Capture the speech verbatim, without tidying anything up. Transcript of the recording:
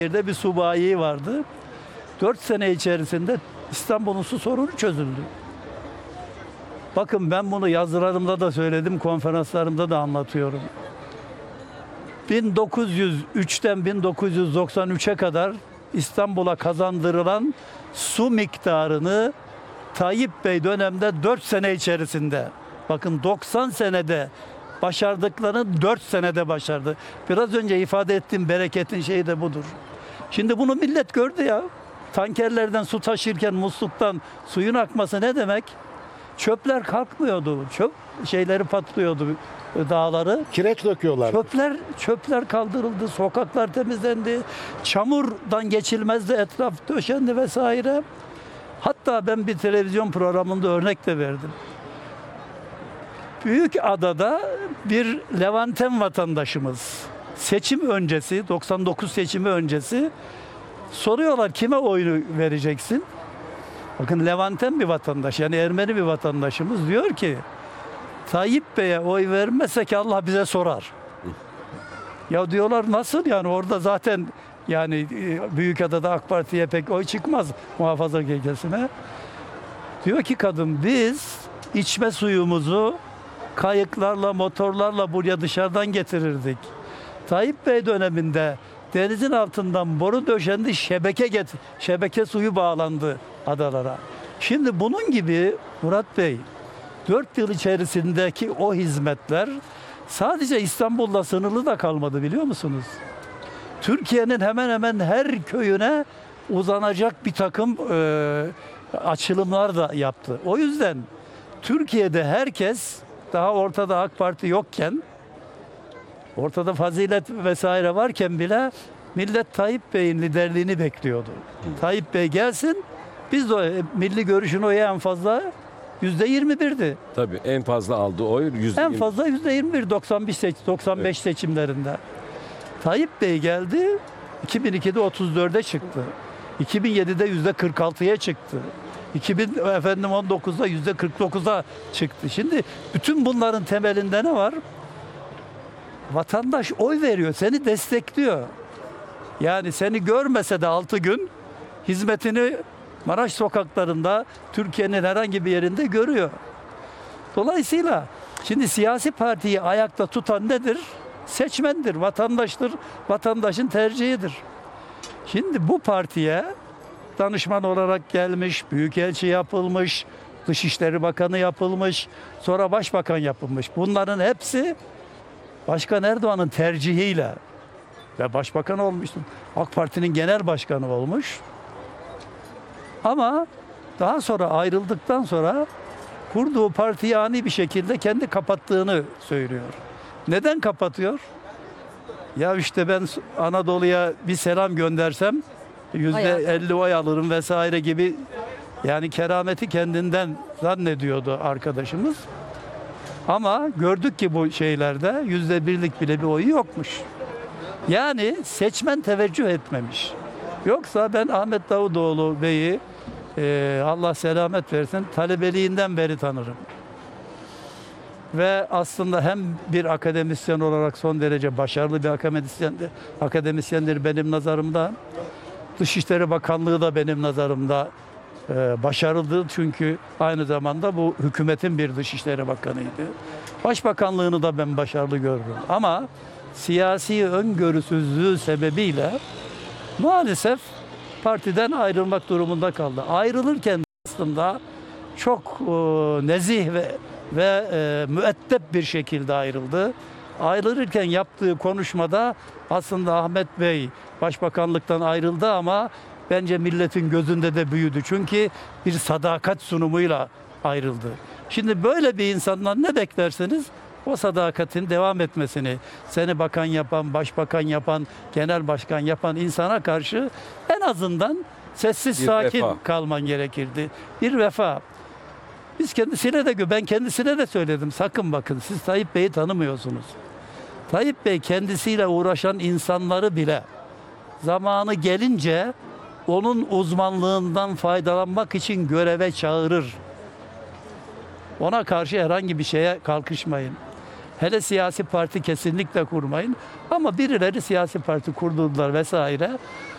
Yerde bir subayi vardı. Dört sene içerisinde İstanbul'un su sorunu çözüldü. Bakın ben bunu yazılarımda da söyledim, konferanslarımda da anlatıyorum. bin dokuz yüz üçten bin dokuz yüz doksan üçe kadar İstanbul'a kazandırılan su miktarını Tayyip Bey dönemde dört sene içerisinde, bakın doksan senede başardıklarını dört senede başardı. Biraz önce ifade ettiğim bereketin şeyi de budur. Şimdi bunu millet gördü ya. Tankerlerden su taşırken musluktan suyun akması ne demek? Çöpler kalkmıyordu. Çöp şeyleri patlıyordu, dağları. Kireç döküyorlar. Çöpler çöpler kaldırıldı, sokaklar temizlendi. Çamurdan geçilmezdi, etraf döşendi vesaire. Hatta ben bir televizyon programında örnek de verdim. Büyükada'da bir Levanten vatandaşımız seçim öncesi, doksan dokuz seçimi öncesi soruyorlar kime oyunu vereceksin? Bakın Levanten bir vatandaş, yani Ermeni bir vatandaşımız diyor ki Tayyip Bey'e oy vermezsek Allah bize sorar. Ya diyorlar nasıl, yani orada zaten yani Büyükada'da AK Parti'ye pek oy çıkmaz muhafazakar kesime. Diyor ki kadın, biz içme suyumuzu kayıklarla, motorlarla buraya dışarıdan getirirdik. Tayyip Bey döneminde denizin altından boru döşendi, şebeke get şebeke suyu bağlandı adalara. Şimdi bunun gibi Murat Bey, dört yıl içerisindeki o hizmetler sadece İstanbul'da sınırlı da kalmadı, biliyor musunuz? Türkiye'nin hemen hemen her köyüne uzanacak bir takım e, açılımlar da yaptı. O yüzden Türkiye'de herkes, daha ortada AK Parti yokken, ortada fazilet vesaire varken bile millet Tayyip Bey'in liderliğini bekliyordu. Tayyip Bey gelsin, biz de o, milli görüşün oyu en fazla yüzde yirmi birdi. Tabii en fazla aldığı oy yüzde En fazla yüzde yirmi bir, doksan bir seç, doksan beş evet. seçimlerinde. Tayyip Bey geldi, iki bin ikide otuz dörde çıktı. iki bin yedide yüzde kırk altıya çıktı. iki bin efendim on dokuzda yüzde kırk dokuza çıktı. Şimdi bütün bunların temelinde ne var? Vatandaş oy veriyor, seni destekliyor. Yani seni görmese de altı gün hizmetini Maraş sokaklarında, Türkiye'nin herhangi bir yerinde görüyor. Dolayısıyla şimdi siyasi partiyi ayakta tutan nedir? Seçmendir, vatandaştır, vatandaşın tercihidir. Şimdi bu partiye danışman olarak gelmiş, büyükelçi yapılmış, Dışişleri Bakanı yapılmış, sonra Başbakan yapılmış. Bunların hepsi Başkan Erdoğan'ın tercihiyle ve Başbakan olmuştu. AK Parti'nin genel başkanı olmuş. Ama daha sonra ayrıldıktan sonra kurduğu partiyi ani bir şekilde kendi kapattığını söylüyor. Neden kapatıyor? Ya işte ben Anadolu'ya bir selam göndersem yüzde elli oy alırım vesaire gibi, yani kerameti kendinden zannediyordu arkadaşımız. Ama gördük ki bu şeylerde yüzde birlik bile bir oyu yokmuş. Yani seçmen teveccüh etmemiş. Yoksa ben Ahmet Davutoğlu Bey'i e, Allah selamet versin talebeliğinden beri tanırım. Ve aslında hem bir akademisyen olarak son derece başarılı bir akademisyendir, akademisyendir benim nazarımda. Dışişleri Bakanlığı da benim nazarımda e, başarılıdır. Çünkü aynı zamanda bu hükümetin bir Dışişleri Bakanıydı. Başbakanlığını da ben başarılı görürüm. Ama siyasi öngörüsüzlüğü sebebiyle maalesef partiden ayrılmak durumunda kaldı. Ayrılırken aslında çok e, nezih ve ve e, müeddep bir şekilde ayrıldı. Ayrılırken yaptığı konuşmada aslında Ahmet Bey başbakanlıktan ayrıldı ama bence milletin gözünde de büyüdü. Çünkü bir sadakat sunumuyla ayrıldı. Şimdi böyle bir insandan ne beklersiniz? O sadakatin devam etmesini, seni bakan yapan, başbakan yapan, genel başkan yapan insana karşı en azından sessiz, bir sakin vefa. kalman gerekirdi. Bir vefa. Biz kendisine de, ben kendisine de söyledim. Sakın bakın, siz Tayyip Bey'i tanımıyorsunuz. Tayyip Bey kendisiyle uğraşan insanları bile zamanı gelince onun uzmanlığından faydalanmak için göreve çağırır. Ona karşı herhangi bir şeye kalkışmayın. Hele siyasi parti kesinlikle kurmayın. Ama birileri siyasi parti kurdular vesaire.